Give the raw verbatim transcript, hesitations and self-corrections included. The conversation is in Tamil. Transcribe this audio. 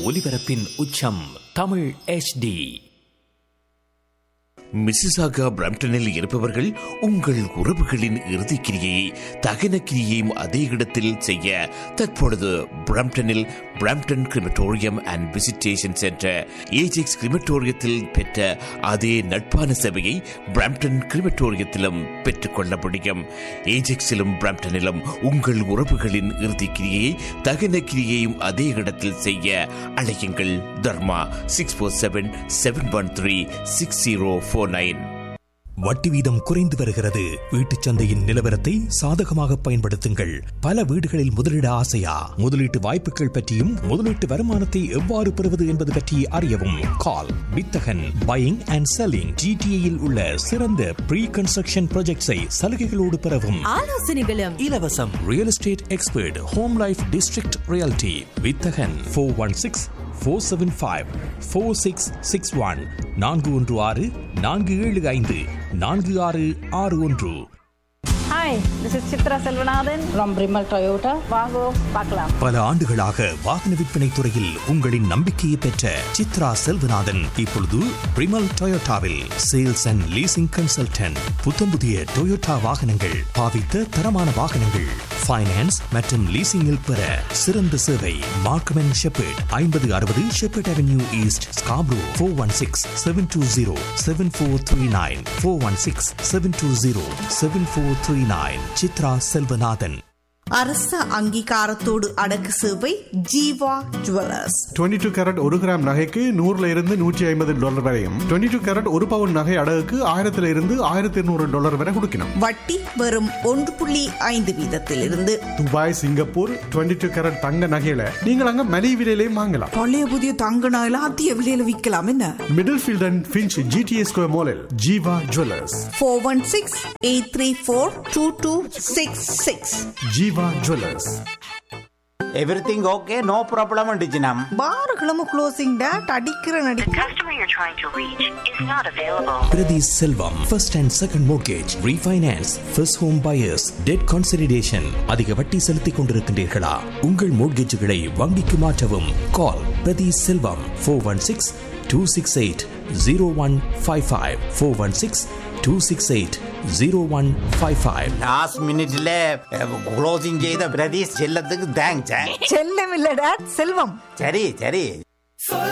ஒலிபரப்பின் உச்சம் தமிழ் எச் டி. மிசிசாகா பிரம்டனில் இருப்பவர்கள் உங்கள் உறவுகளின் இறுதிக்கிரியை தகன கிரியையும் அதே இடத்தில் செய்ய தற்பொழுது பிரம்டனில் Brampton crematorium and visitation centre Ajax கிரிமட்டோரியத்தில் பெற்ற அதே நட்பான சேவையை பிரம்டன் கிரிமட்டோரியத்திலும் பெற்றுக்கொள்ள முடியும். ஏஜெக்ஸிலும் பிரம்டனிலும் உங்கள் உறவுகளின் இறுதிக்கிரியை தகன கிரியையும் அதே இடத்தில் செய்ய அழையுங்கள். தர்மா six four seven seven one three six zero four nine. வட்டி வீதம் குறைந்து வருகிறது. வீட்டுச் சந்தையின் நிலவரத்தை சாதகமாக பயன்படுத்துங்கள். பல வீடுகளில் முதலீட ஆசையா? முதலீட்டு வாய்ப்புகள் பற்றியும் முதலீட்டு வருமானத்தை எவ்வாறு பெறுவது என்பது பற்றி அறியவும் கால் வித்தகன் பையிங் அண்ட் செல்லிங். ஜிடிஏயில் உள்ள சிறந்த ப்ரீ கன்ஸ்ட்ரக்ஷன் ப்ராஜெக்ட்ஸை சலுகைகளோடு பெறவும் ஆலோசனைகளும் இலவசம். Real estate expert home life district reality வித்தகன் four one six four seven five four six six one நான்கு ஒன்று ஆறு நான்கு ஏழு ஐந்து நான்கு ஆறு ஆறு ஒன்று. Hi, this is Chitra Selvanathan from Brimal Toyota. வாங்கோ பார்க்கலாம். பல ஆண்டுகளாக வாகன விற்பனை துறையில் உங்களின் நம்பிக்கையை பெற்ற சித்ரா செல்வநாதன் இப்பொழுது பிரிமல் டொயோட்டாவில் sales and leasing consultant. புத்தம்புதிய Toyota வாகனங்கள், பாவித்த தரமான வாகனங்கள், ஃபைனான்ஸ் மற்றும் லீசிங்கில் பெற சிறந்த சேவை. மார்க்கம் அண்ட் ஷெப்பர்ட் ஐம்பது அறுபது shepherd avenue east Scarborough. Four one six seven two zero seven four three nine four one six seven two zero seven four three nine. Chitra Selvanathan. அரச அங்கீகாரத்தோடு அடக்கு சேவை Jeeva jewellers. Twenty two carat ஒரு கிராம் நகைக்கு நூறுல இருந்து நூற்றி ஐம்பது டாலர் வரையும், டுவெண்ட்டி டூ கேரட் ஒரு பவுன் நகை அடகுக்கு ஆயிரத்துல இருந்து ஆயிரத்தி இருநூறு டாலர் வரை கொடுக்கணும். வட்டி வெறும் ஒன்று புள்ளி ஐந்து வீதத்தில் இருந்து. Dubai, Singapore twenty two carat தங்க நகையில நீங்கள் அங்க மலிவு விலையிலையும் வாங்கலாம். பழைய புதிய தங்க நகையில அதிக விலையில விற்கலாம். என்ன middle field and Finch GTA square மாலில் Jeeva jewellers. Four one six eight three four two two six six. Jeeva jewellers. Everything okay, no problem டிஜினம். பாரகிழமை closing date அடிக்கிற நடி. The customer you're trying to reach is not available. பிரதி செல்வம் first and second mortgage, refinance, first home buyers, dead consideration. அதிக வட்டி செலுத்திக் கொண்டிருக்கின்றீர்களா? உங்கள் மோர்கேஜுகளை வங்கிக்கு மாற்றவும். கால் பிரதி செல்வம் four one six two six eight zero one five five four one six two six eight zero one five five. Last மினிட்ல க்ளோசிங் செய்த பிரதீஷ் செல்லத்துக்கு தேங்க்ஸ். செல்லம் இல்ல டாட் செல்வம். சரி சரி.